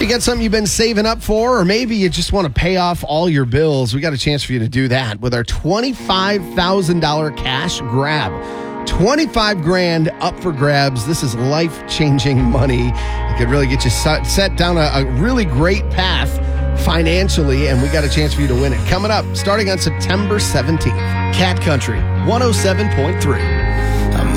You got something you've been saving up for, or maybe you just want to pay off all your bills. We got a chance for you to do that with our $25,000 cash grab. 25 grand up for grabs. This is life-changing money. It could really get you set down a really great path financially, and we got a chance for you to win it. Coming up, starting on September 17th. Cat Country 107.3.